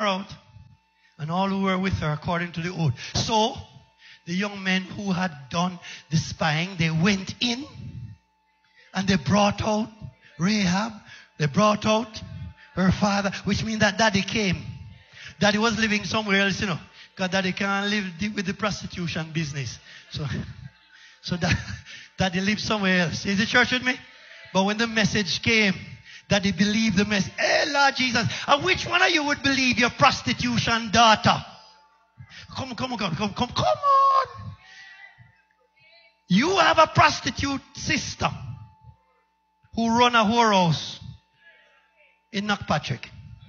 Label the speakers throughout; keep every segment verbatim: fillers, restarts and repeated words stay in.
Speaker 1: out, and all who were with her according to the oath. So, the young men who had done the spying, they went in, and they brought out Rahab. They brought out her father, which means that daddy came. Daddy was living somewhere else, you know, because daddy can't live with the prostitution business. So, so that, daddy lived somewhere else. Is the church with me? But when the message came, daddy believed the message. Hey, Lord Jesus. And which one of you would believe your prostitution daughter? Come, come, come, come, come, come on. You have a prostitute sister who run a whorehouse in Knockpatrick.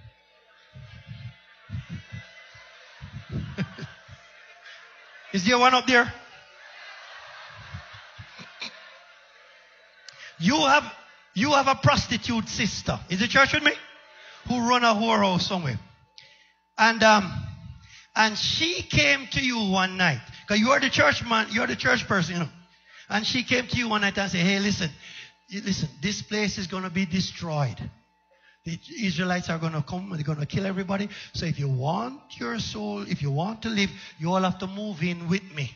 Speaker 1: Is there one up there? You have you have a prostitute sister. Is the church with me? Who run a whorehouse somewhere. And um and she came to you one night. Because you are the church man, you're the church person, you know. And she came to you one night and said, hey, listen, listen, this place is going to be destroyed. The Israelites are going to come, they're going to kill everybody. So if you want your soul, if you want to live, you all have to move in with me.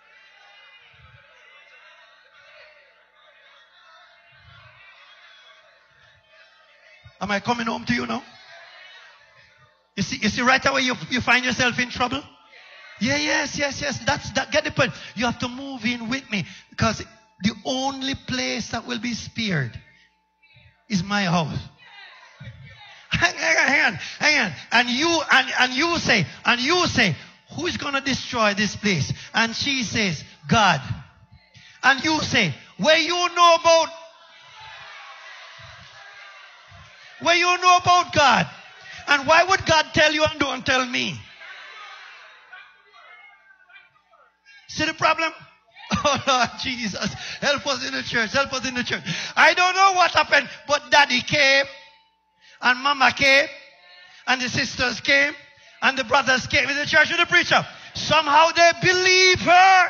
Speaker 1: Am I coming home to you now? You see, you see right away you, you find yourself in trouble? Yeah, yes, yes, yes. That's that. Get the point. You have to move in with me, because the only place that will be spared is my house. Hang, hang on, hang on, hang on. And you and, and you say, and you say, who is going to destroy this place? And she says, God. And you say, where you know about, where you know about God? And why would God tell you and don't tell me? See the problem? Oh Lord Jesus, help us in the church, help us in the church. I don't know what happened, but daddy came, and mama came, and the sisters came, and the brothers came in the church with the preacher. Somehow they believe her.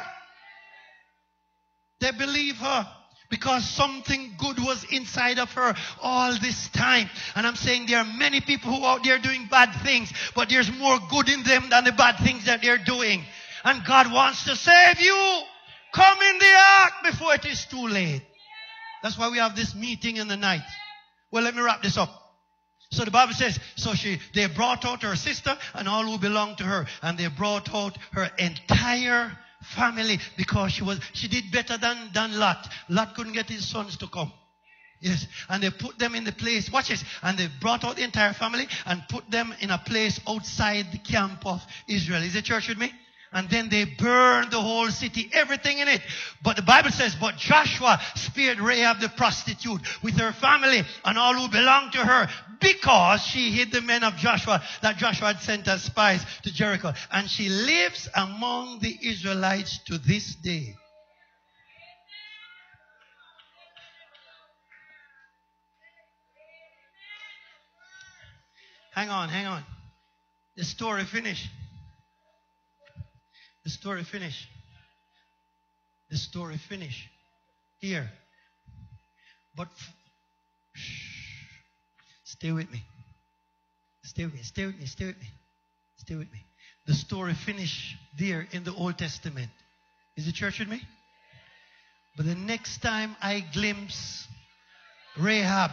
Speaker 1: They believe her. Because something good was inside of her all this time. And I'm saying there are many people who are out there doing bad things, but there's more good in them than the bad things that they're doing. And God wants to save you. Come in the ark before it is too late. That's why we have this meeting in the night. Well, let me wrap this up. So the Bible says, so she, they brought out her sister and all who belonged to her. And they brought out her entire family, because she was she did better than, than Lot. Lot couldn't get his sons to come. Yes. And they put them in the place. Watch this. And they brought out the entire family and put them in a place outside the camp of Israel. Is the church with me? And then they burned the whole city, everything in it. But the Bible says, but Joshua spared Rahab the prostitute with her family and all who belonged to her, because she hid the men of Joshua that Joshua had sent as spies to Jericho. And she lives among the Israelites to this day. Hang on, hang on. The story finished. The story finished. The story finished. Here. But shh, stay with me. Stay with me. Stay with me. Stay with me. Stay with me. The story finished there in the Old Testament. Is the church with me? But the next time I glimpse Rahab,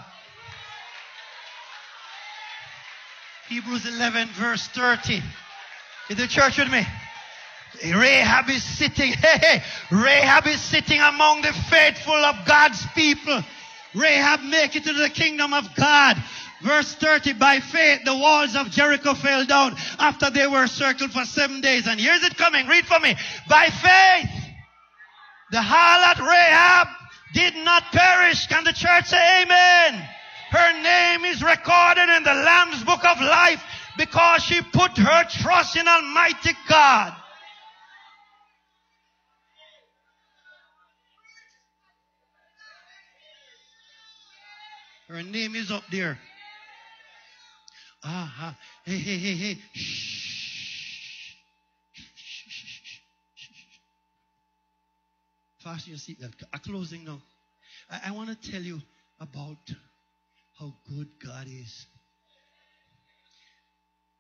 Speaker 1: Hebrews eleven verse thirty. Is the church with me? Rahab is sitting, hey, hey, Rahab is sitting among the faithful of God's people. Rahab make it to the kingdom of God. Verse thirty, by faith the walls of Jericho fell down after they were circled for seven days. And here's it coming, read for me. By faith, the harlot Rahab did not perish. Can the church say amen? Her name is recorded in the Lamb's book of life because she put her trust in Almighty God. Her name is up there. Ah, ah. Hey, hey, hey, hey. Shh. Shh, shh, shh, shh. Fasten your seatbelt. I'm closing now. I, I want to tell you about how good God is.